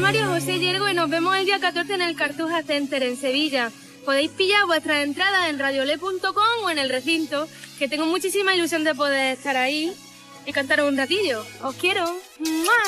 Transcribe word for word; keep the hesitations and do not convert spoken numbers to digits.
María José Yergo y nos vemos el día catorce en el Cartuja Center en Sevilla. Podéis pillar vuestras entradas en radiolé punto com o en el recinto, que tengo muchísima ilusión de poder estar ahí y cantaros un ratillo. ¡Os quiero! ¡Mua!